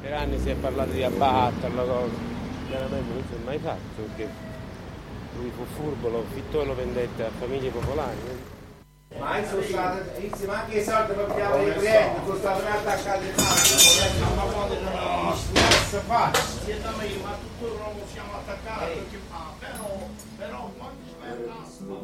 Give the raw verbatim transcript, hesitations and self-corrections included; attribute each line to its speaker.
Speaker 1: Per anni si è parlato di abbatterlo, cosa. Veramente non si è mai fatto perché lui fu furbo, lo affittò e lo vendette a famiglie popolari.
Speaker 2: Ma sono state insieme anche i soldi per pigliare i clienti, sono state attaccate in mano, non si fa.
Speaker 3: Ma tutto non lo siamo attaccati, però, però quando si